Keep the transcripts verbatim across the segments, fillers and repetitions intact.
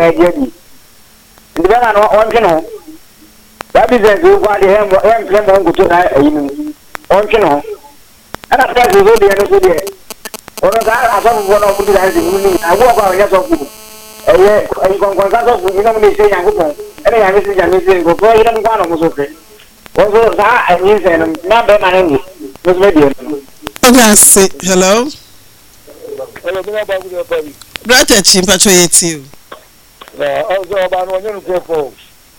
say Jenny. The man on Keno. That is a good one. Him, him, him, go to that on Keno. And I said, you go there, go there. Or I saw one of the guys in the I walk out yes of you. And you can contact us with you say, I go. And I miss it, I miss it, go for you don't want to okay. Also, that I miss and not by my name. Miss Median. Hello. Hello, baby. Brother Chimpacho ate you. Oh, about one of your folks.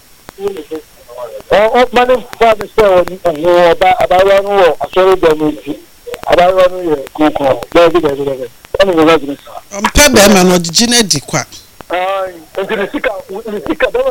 Oh, money for the story about one war. I saw them about one year. Coco, baby, baby. I'm Pebberman or Ginette Qua. Ah, into the sick out, the sick out,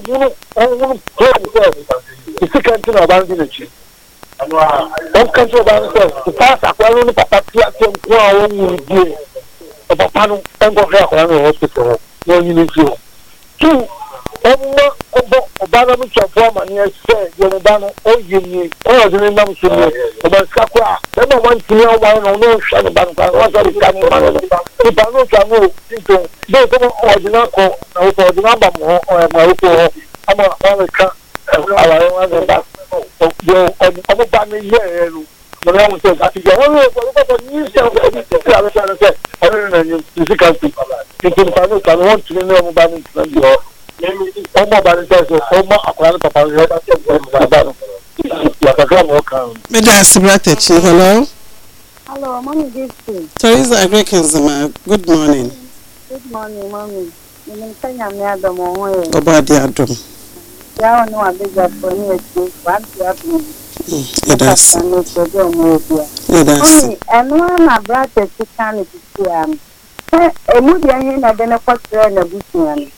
the sick out to abandon it. Don't control themselves. The past, I want to put a about panel and go back on the hospital. No, you need to. Two, Obama, which are former near say, Yonabano, or you or the name of about Sakura. Then I want to know why no no shut about what are the coming man. If I know can move into they come ordinary or the number more or my own. I'm a American. I want to back. Yo, I'm a family here. But I was saying, I think, oh, what you say, I was trying to say, I don't know, you can't speak. You can find out, I want to know about it. Oh, my body says, oh, my, I can't papa, like a gun walk out. Hello. Hello, mommy, this is Teresa Greekins, good morning. Good morning, mommy. You may say I'm near the moment. About the Adam. Yeah, I know a big up for you, what you have. It does. It does. And one my brother to can it to him. A movie in a dinner for a bush.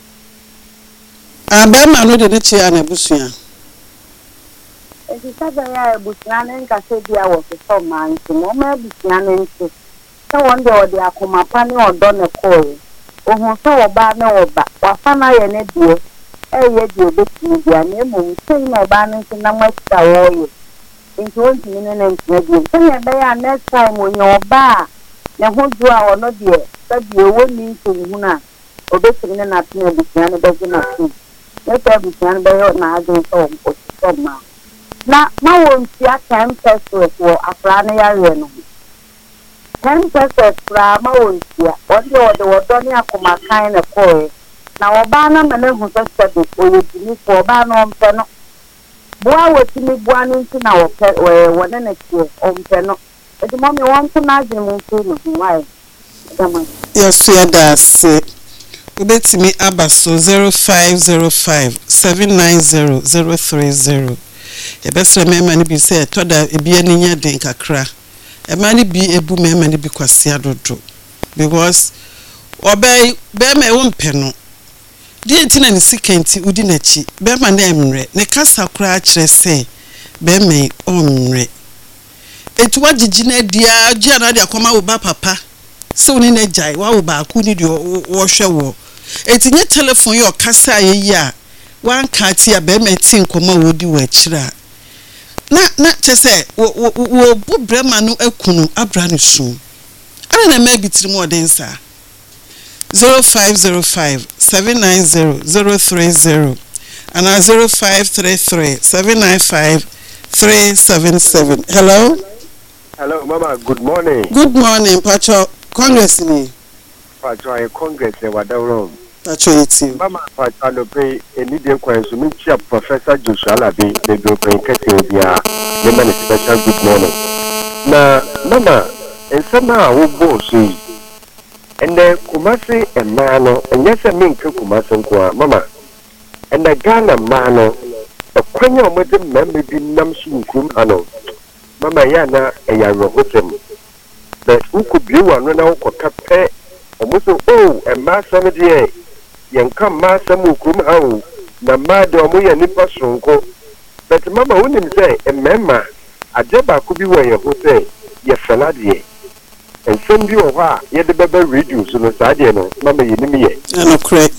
I bet my little chair and a bush. It is a bushman and Cassadia was a some man to no more bushman and so one day they are come up or done a call. Or who saw a banner or back, or Fana and a dear. Eh, yet you bet me, dear name, saying my banners in a much warrior. In twenty minutes, maybe. Say a bear next time when you're bar. Now, who do I not dear? That you won't need to Huna. Or betting in a piano, the piano doesn't have. Let every piano by your nothing home or some man. Now, no one see a ten pesos for a planaya. Ten pesos for a mountain. What you are the Wadonia come a kind of coil. Now, Obama and who just said it will be for Obama on Peno. Boy, what you need one into our pet where one and a year on Peno. But the mommy wants to imagine why. Yes, we are that sick. Ubeti me abaso zero five zero five seven nine zero zero three zero. The best remember ni be say toda ebi aninya den kakra. E mani bi ebu me mani bi kwase adodo. Because obey be me won peno. Di entina ni sikenti udi nachi be ma na emre ne kasa kura akire se be me omre etu wagigi na dia agia na dia kwama wo ba papa so ni na jai wa wo ba ku ni de wo hwe wo etinye telephone yo kasa ayi a wan ka ti a be me ti nkoma wo di wo akira na na tese wo wo bu brema no akunu abra ne su ana na ma bitiri mo densa zero five zero five seven nine zero zero three zero and uh, zero five three three seven nine five three seven seven. Hello? Hello, Mama. Good morning. Good morning, Pacho. Congress me. Pacho, I Congress, I was wrong. Pacho, it's you. Mama, Pacho, I know pay a medium question. Professor Joshua Labi, the group in Cassandra. The man is special. Good morning. Now, Mama, and somehow we both see. And then Kumasi and Mano, and yes, I mean Kumasi, Mama. And the Ghana Mano, a quenya with the memory be Namsu Kum Ano. Mama Yana, and Yarohotem. But who could be one run out or capet, almost oh, and Master Media, young come Master Mukum Ao, Namado Moya Nipa Sonko. But Mama wouldn't say, and Mamma, a jabba could be where you say, yes, Saladier. And send you over, yet the baby reduce on the side, Mamma, you know, no correct.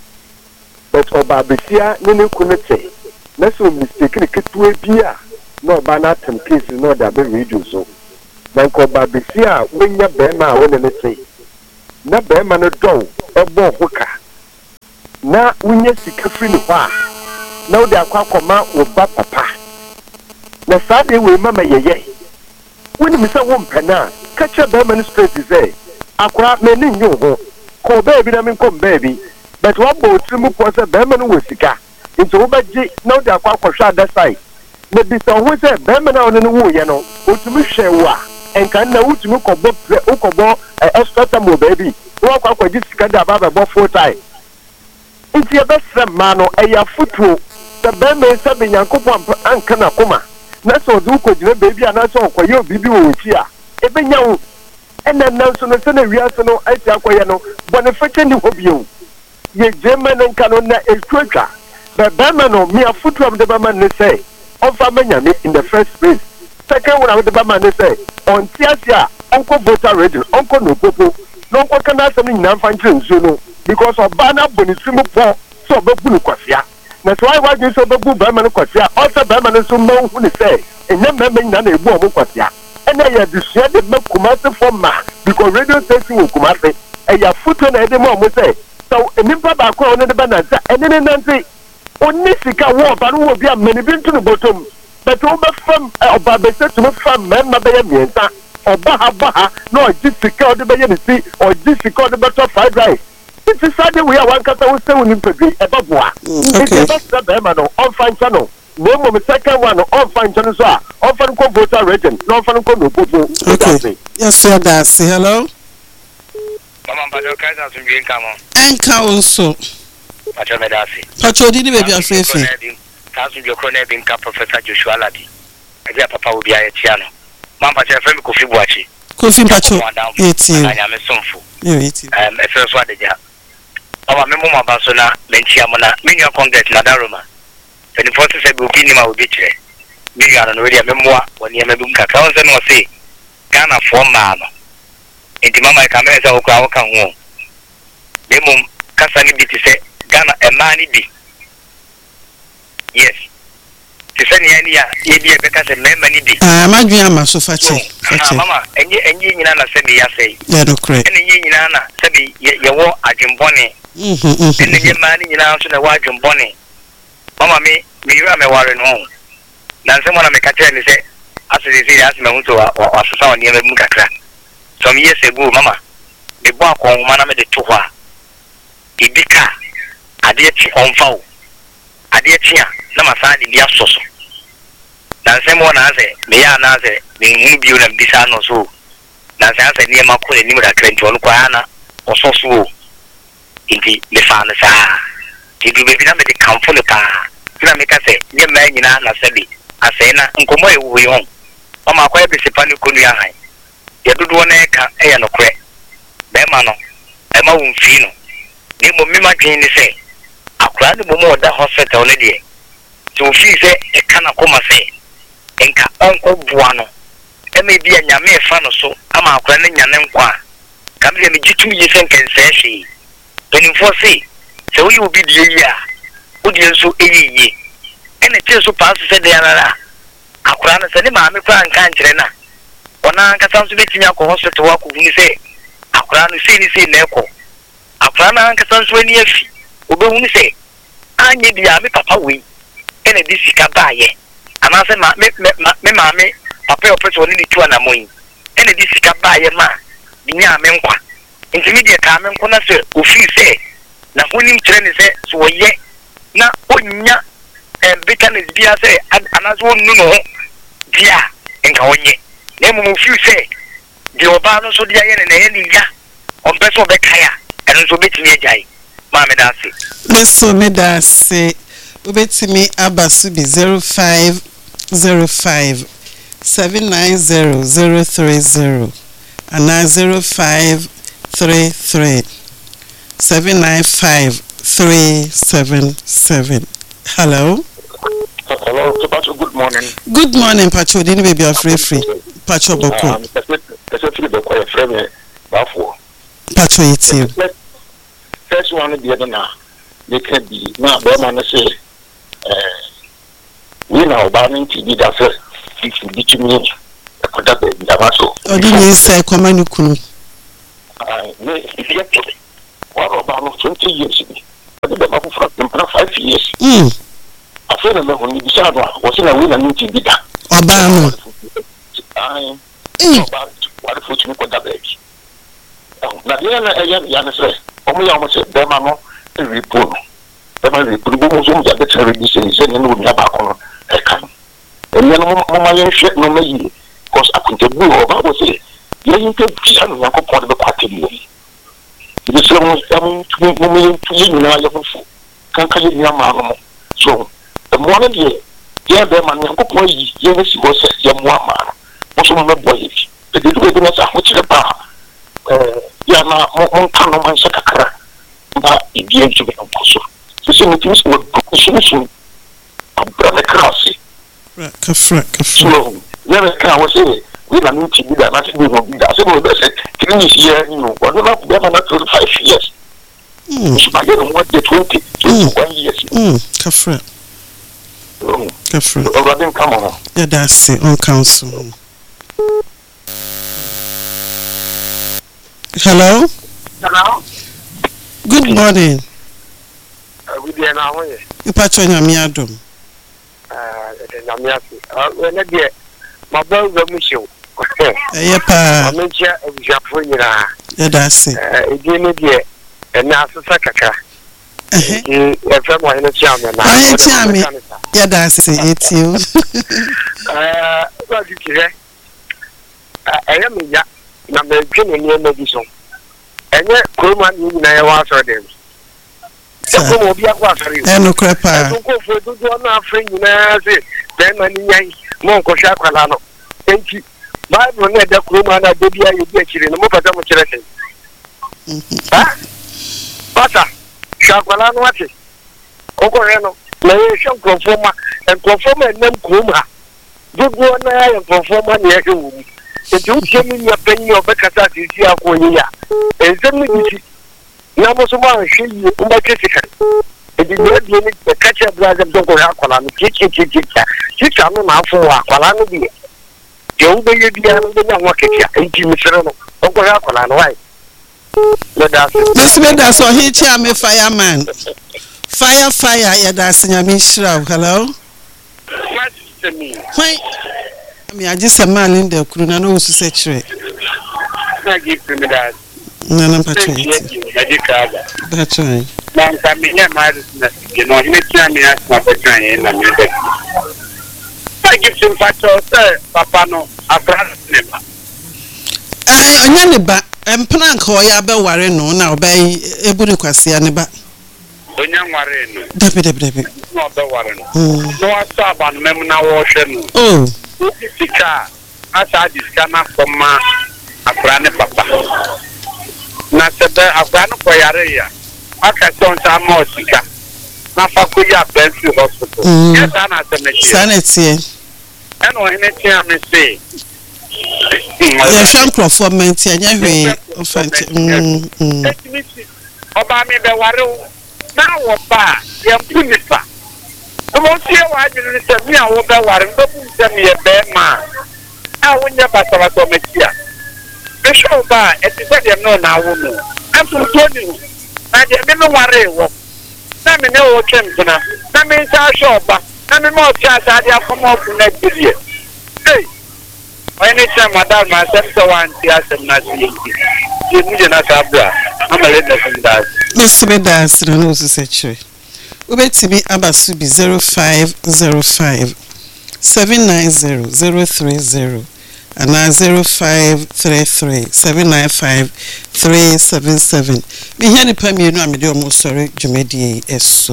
But Obabesia, no couldn't say. That's what mistaken to a beer, no banatum cases, no that be reduced. Then Obabesia, when your bema, when they say, no bema no dog, a bow hooker. na wunye sika free ni kwa na odi akwa koma wo ba papa na sade we mama yeye woni mi se wo mpena ka che ba man straight say akwa me ni nyo ho ko baby na me kom baby but what bo trimu ko se ba man wo sika nti wo ba ji na odi akwa kwhwa ada side na bi so ho se ba man na ono no wo ye no otumi hwe wa enka na wutumi ko bo ko bo extra time baby wo akwa kwa ji sika da ba ba bo full time nti e be se ma no e ya futuo the bema se be nyankopon anka na koma na so du ko jire baby ana so ko ye obibi wo chi a e be nya wo ena na so no se na wiase no ati akoye no bone fete ni hobio ye jema na nka no na etwatwa the bema no me afutu am de bema ne say on fa manya me in the first place second one am de bema ne say on tiasia onko voter ready onko no popo no onko kana asem ni nan fa nche nso no because oba na bonisimu po so obebu ni kwafia na so why why so obebu ba ma no kwafia also ba ma no so ma hu ni say enye mmemme nyina na ebu omo kwafia ena ya disua de makumase for ma because radio station wo kumase e ya foto na ede mo omo say so enimpa ba ko ono de ba na za ene ne nanti onni sika wo ba no wo bia mani bi ntu no bottom but wo ba fam oba be say to me fam memma be ya mienta oba ha ba ha no oji sika o de be ya ni si oji sika o de be to fried rice. This is Sunday we are one case we say we need to be a babwa. It's the best that the man on fine channel. No more second one on fine channel so on fine ko voter region. No fine ko no popo. Okay. Yes sir, that's hello. Mama Pacho kaza sunjin kamo. Enka also. Pacho medasi. Pacho di baby afefe. Kazu jo krone bin ka Professor Joshua Labi. Ebi papa obi aye tiano. Mama Pacho femi Kofi Buachi. Kofi Pacho. Eti. Anya me somfo. Yo eti. Um efe so adeja. Mama me mama baso na mentia mo na menua congress na daroma. Twenty four se be obi ni ma obi kire. Menua no we dia memmoa woni ma bum kaka won se no se Ghana for ma no. Enti mama ka me se okwa woka ho. Demum kasa ni bi ti se Ghana e ma ni bi. Yes. Ti se ni ani ya ye bi e be kasa me ma ni bi. Ah madwen ama so fache. Fache. Mama enye enye nyina na se bi ya sei. Ya no kre. Enye nyina na se bi ye wo adwembone. Mhm mhm. Enye mani nyina so na wa adwembone. Mama me me yira me ware no. Na nse mo na me ka tell ni se asese se ya se me hunto wa wa so sa oni e mu kakra. Some years ago mama me bo akon ma na me de to ho a. Ibika ade ti onfa o. Ade ti a na masa de bia soso. Na nse mo na se me ya na se me hu bi o na bisa no so. Na nse ase ni ma ko ni mu da krenti on kwa na ososo o. Inti le fa na sa. Ti bi bi na me de kamfo le pa. Na me ka se nye ma nyina na se bi. Ase na nkomo e wo yon. Mama akwa be se pa ni konu ya han. Ye dodo na e ka e ya no kre. Be ma no. E ma wo mfi no. Ni mo mi ma dwen ni se. Akwa ni mo mo da hospital ne de. Ti o fi se e ka na koma se. Enka onko bua no. E me bi anyame e fa no so. Ama akwa ne nyane nkwa. Ka me me jitu yi se nkense hwe. Benin for say se wo you bi die yi a. Wo die so eyi yi. Ene tie so pass se de ara. Akwa na se ni ma me kwa nka nkire na. Ona nka sanso betimi akọ hospital wa ko huni se. Akwa no se ni se na ekọ. Akwa na nka sanso ni afi. Obe huni se anye bia me papa we. Ene di sika baaye. Ana se ma me me ma me papa opeto ni tu na moyi. Ene di sika baaye ma. Binya me nkwa. Intermediate ka me nkona se ofi se na huni mkire ni se so ye na onya e bitterness bia se anazo onu no dia enka onye na mu ofi se di oba no so dia ye na ye ni ya on peso be kaya eno so betimi ajai ma me da se leso me da se obetimi abasu bi zero five zero five seven nine zero zero three zero and zero five three three seven nine five three seven seven. Hello. Hello, Pacho. Good morning. Good morning, Pacho. Didn't baby are free free. Pacho Boko. Especially the quiet frame. Therefore, Pacho it's you. First one the other now. They can be now. Berman say, we now banning to be that first. If you beat me, I could have been Damaso. Oh, didn't you say Komanukunu? I what about twenty years ago? I did not Mm. After the level, you decide what's in a win and you did that. Obama. I am about what the foot you put that baby. Now, the other young say, only almost said, Bemano, and report. Bemano, the Buddhism that the charity says, and you would have on a can. And then, Mama, shit no me, because I couldn't do what was it. You can see a local part of the party. It is almost coming to me to you now. Can't you hear my so the morning day, yeah, the man who put yes, was a young woman. Also, my boy, the little bit of which the bar. Yana, one can of my secretary, but it gave to be also. The same things were solution of brother Crossy. So, never can was say, we don't need to be that, nothing will be that. So, that's it. Three years, you know, but not for five years. Mm. I don't want the twenty, twenty-one years. Mm. Kafra. Kafra. Oh, I didn't come on. Yeah, that's it on council. Hello? Hello? Good morning. Uh, we are now here. You patch on your miadum. Uh, Namiasi. Uh, when I get my brother, Michel. Yeah, pa. I'm in here of Japonia. Yeah, that's it. Uh, again, and now, Sakaka. You have someone in the chairman. I am chairman. Yeah, that's it. It's you. Uh, what did you say? I am in number ten in your medicine. And yet, Kuman, you know, I was them. So, will be a water. And no crap. I don't go for the one after you know, then I need Monko Shakalano. Thank you. My brother, the Kuman, I did you get you in the Mopata. Ah? Pata, Shakualan watch it. Okoreno, Malaysian conformer and conformer and them Kuma. Good one, I am conformer near you. If you give me your penny of Becata, you see a Koya. And send me this. Namasuma, she you my critical. If you get the catcher brother, don't go Aqualan, kick it, kick it. You come out for Aqualan. You obey your dear, and walk it, and give me Sereno. Uncle Aqualan, why? Miss Meda, so he chair me fireman. Fire, fire, yeah, that's in your mission. Hello? What's to me? Why? I mean, I just a man in the crew, and also say, I give me that. No, I'm not trying. That's right. Long time, you know, he makes me ask my question. I give him factor, sir, Papa, no, a brother. I only back. I'm planning to ya be worry no na obey ebu kwase ya ne ba onya worry no dabi dabi dabi no be worry no no asa ba no mem na wo hwe no oh sika asa diska na foma akra ne papa na sebe akra no ko yare ya aka son sa ma sika na fa ko ya Bentley hospital yes ana semechi sanity eno hene tia me say yeah, some performance, and you Oba me be ware na wo ba ye punifa so mo tie wa adwene se mi a wo be ware ndo pu se me ye be ma a wonya basaba to metia be show ba e ti se dem no na wo no afu to ni na de me me ware wo na me ne wo twem tena na me sa show ba na me mo tia sa de akomo fu na bidie hey anytime madam ma sem so wan tia sem na si you need na kabra I'm a little from that. Miss Medas, no, no, say, Ubetimi Abasubi zero five zero five seven nine zero zero three zero and now zero five three three seven nine five three seven seven. Me hear the premier no, I'm almost sorry, Jumedi is so.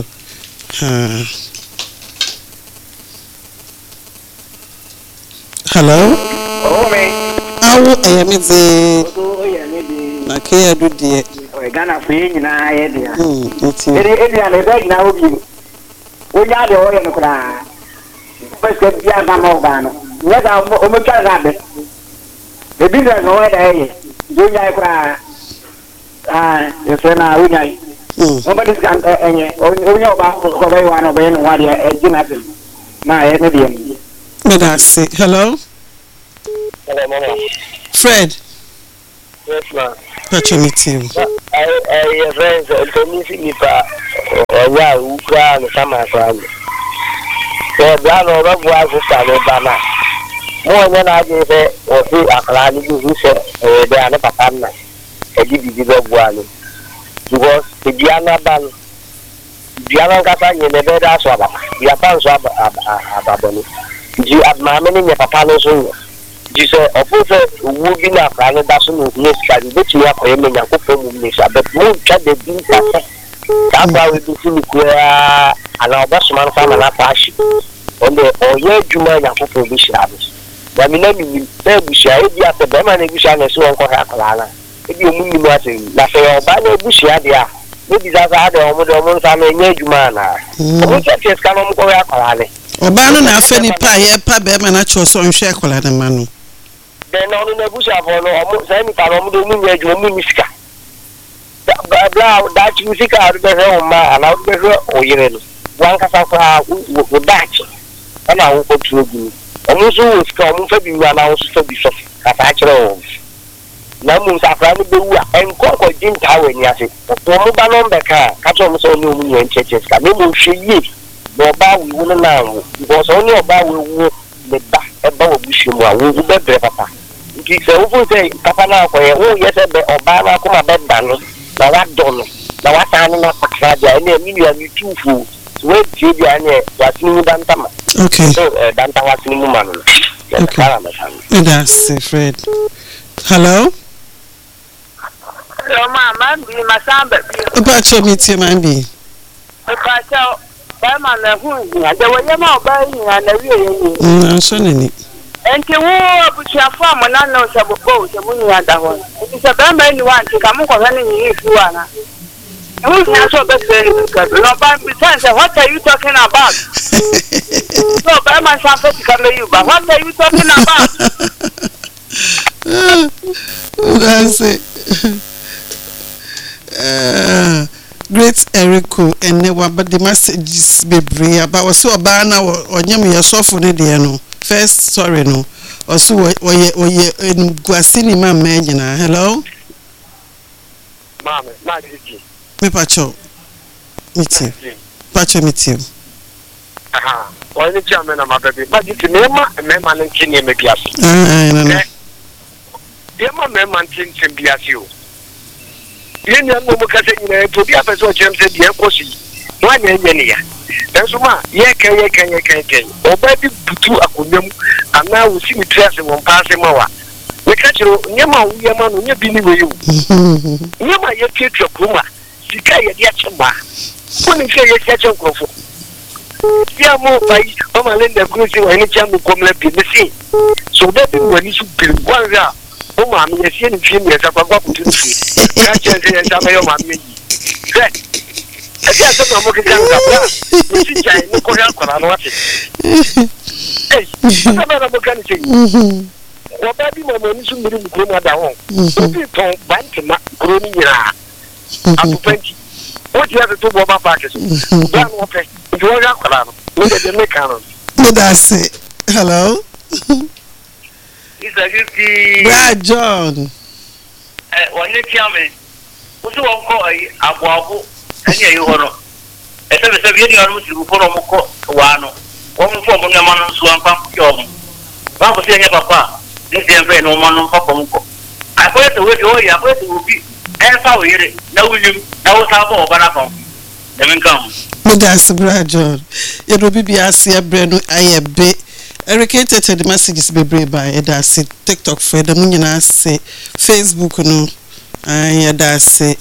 Hello? Oh, me. I am the. I can't do the. Ghana free in I had it. It's a bag now. We got the oil in the cry. First, get the Amobano. Let our Omuka rabbit. The business no way. Do I cry? Ah, the friend I would like. Nobody's got any. Only about one of them, what you're edging at him. My medium. Hello? Hello, Mama. Fred. Yes, ma'am. What you meet you? I I friends to me see if uh wow kura no sama kura no so bra no ba bu azu sa no ba na mo nya na je se o fi akra ni ju se e de ana papa na e di di ba bu anu because the diana ban diana kata nye ne be da so aba ya pan so aba aba no ji adma me ne papa no so ji se ofu se wu bi na akra no da so no ne ska di betu ya ko ye me nya ko fo mu ni sa but mo twa de bi ta se ka ba we bi funu ko ya ala oba so man fa na pa shi onde oye juma nya ko fo bi sha bi ya mi na mi be bu sha e bi ase be ma na bi sha na so won ko ha akra na e bi omu ni mo ase na se oba na bu sha dia no bi za za de omu de omu sa na nya juma na omu che che ska no mo ko ya akra ne oba no na afa ni pa ye pa be ma na cho so nhwe akra na ma no de no no na bu sha fo no omu sa ni pa no omu de mu nya ju omu ni sika bla bla da chi sika adu be he ma ana adu be he oyire no wan ka sa fa wo da chi ana wo ko tu ogu omu so wo sika omu fa bi wa na wo so fa bi so ka sa kire o na mu sa fra ni be wu a en ko ko jin ta we ni ase o mu ba no be ka ka to mu so ni omu ni en cheche sika me mu hwe yi no ba wi wu na wo because oni oba we wu le ba e ba wo bu hwe mu a wo be bre papa nti se wo fu se papa na ko ye wo ye se be oba na ko ma be da no na wa don na wa ta ni na pakra dia ni mi ni mi tufu we je dia ni wa sinu danta ma okay so danta wa sinu ma no okay that's it Fred hello hello mama bi masamba bi oba cho mi ti ma bi oba cho ba ma na hu ya de wo ye ma oba yi na wi ye ni mm so ni enti wo abuchiafo amona na osaboko se munyi ada ho enti se ba ma ni wa enti ka mu ko hane ni ifu ana who is also best very good no but besides what are you talking about so ba ma sa fa tika me you but what are you talking about that's it uh great Erico and ne wa but the messages be bring about was so ba na onyam ye sofo ne de no first sorry no also oye oye nguasini ma menina hello mama ma diji me pacho miti pacho miti aha wani chama na mababi ma diji mema mema nkini me biasi ah na na yema mema nkini biasi o yeni anu mo kase ina to dia peso chemse dia kosi wanya nyeni ya enso ma ye kan ye kan ye kan kan oba bi butu akonyam ana wo si mitriase won paase ma wa we ka chiro nyema wo ye ma no nya bi ni we yu nyema ye tietwa kuma sika ye dia chema kuni fe ye tia chenkrofo ya mo bai o ma le nda krusi wa ni chamu komle bi mesi so da bi wani su bi gwanza o ma mi ye sie ni fi mi ya kwa kwa kutu fi ka chense ye chama yo ma mi se ati aso na mo kika ngapla ni si chai ni ko ya kwa na wati eh ata na mo kan chi wo ba bi mo mo ni su miri mu ko na da ho o bi ton bank ma ko ni yira apu penti o ti ate to bo ba pa ke so ba no pe jo ya kwa na no de de me kan no that's it hello Isa giti Brad John eh wani kiame usu wonko ai abu abu ani ayi hono ese be se bi ni anu sibu ko no ko wano wo mu fo mo nyama no so ampa ko mo ba ko se nya papa ni se mfe no mo no papa mo ko akoye to we o ya akoye to bi e fa o yire na wunyum na wo sa bo ba na ko dem nkam that's Brad John you no bibi ase ebre no ayebe Ericate the messages be brave by that's it TikTok for the munyina say Facebook no ay that's it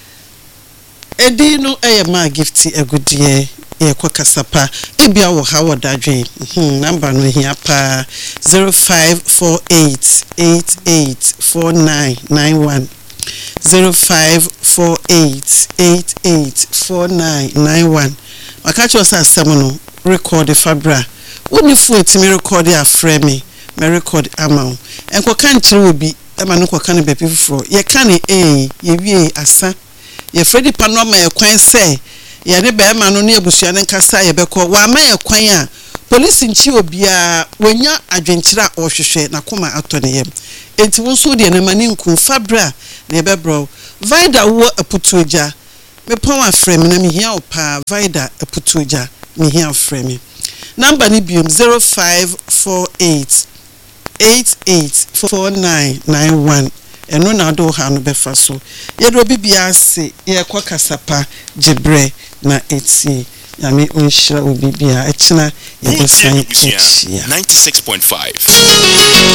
edi no eye ma gift e godie e kwakasapa ebia wo ha wo dadwe hmm number no hia pa zero five four eight eight eight four nine nine one zero five four eight eight eight four nine nine one makacho sa semono record the fabra woni fu etimi record ya frame me record amount enko kan kire obi e ma no ko kan be pifro ye kan e ye wie asa ye Freddy Panoma ye kwan se ye ne be ma no ne abusua ne nkasa ye be ko wa ma ye kwan a police nchi obia wonya adwenkyira ohwehwe na koma atone yem enti wo so de na mani nku fabra na ye be bro vida wo aputuoja me pon afrɛ me na me hia opa vida eputoja me hia afrɛ me number ni biom zero five four eight eight eight four nine nine one eno na do ha no befa so ye do bibia ase ye kwa kasapa jebre na eti ya me onhira obibia echina ye besan echi ninety-six point five